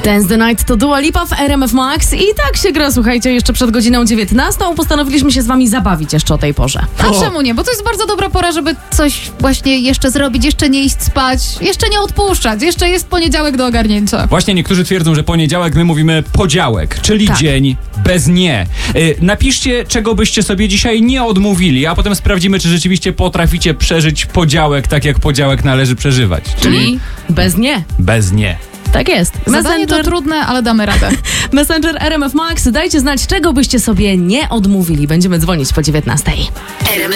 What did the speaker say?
Dance the Night to Dua Lipa w RMF Max i tak się gra, słuchajcie, jeszcze przed godziną 19. Postanowiliśmy się z wami zabawić jeszcze o tej porze. A czemu nie? Bo to jest bardzo dobra pora, żeby coś właśnie jeszcze zrobić, jeszcze nie iść spać, jeszcze nie odpuszczać, jeszcze jest poniedziałek do ogarnięcia. Właśnie niektórzy twierdzą, że poniedziałek my mówimy podziałek, czyli dzień bez nie. Napiszcie, czego byście sobie dzisiaj nie odmówili, a potem sprawdzimy, czy rzeczywiście potraficie przeżyć podziałek tak, jak podziałek należy przeżywać. Czyli bez nie. Bez nie. Tak jest. Zadanie to trudne, ale damy radę. Messenger RMF Max, dajcie znać, czego byście sobie nie odmówili. Będziemy dzwonić po 19.